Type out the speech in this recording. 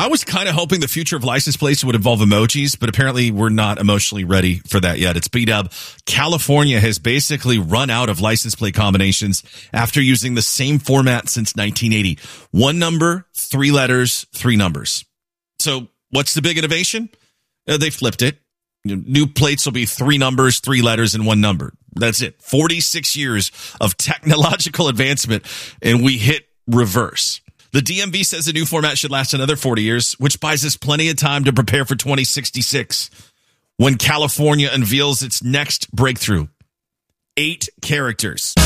I was kind of hoping the future of license plates would involve emojis, but apparently we're not emotionally ready for that yet. It's B-Dub. California has basically run out of license plate combinations after using the same format since 1980. One number, three letters, three numbers. So what's the big innovation? They flipped it. New plates will be three numbers, three letters, and one number. That's it. 46 years of technological advancement, and we hit reverse. The DMV says the new format should last another 40 years, which buys us plenty of time to prepare for 2066, when California unveils its next breakthrough. 8 characters.